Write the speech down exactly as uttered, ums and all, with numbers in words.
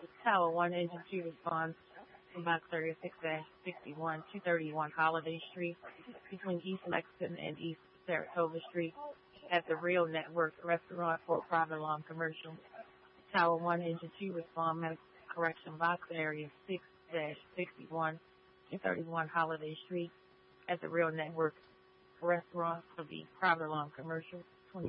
Tower one Engine two responds from Box thirty-six sixty-one, two thirty-one Holiday Street, between East Lexington and East Saratoga Street, at the Real Network Restaurant for Private Lawn Commercial. Tower one Engine two respond medical correction box area six sixty-one, two thirty-one Holiday Street, at the Real Network Restaurant for the Private Lawn Commercial.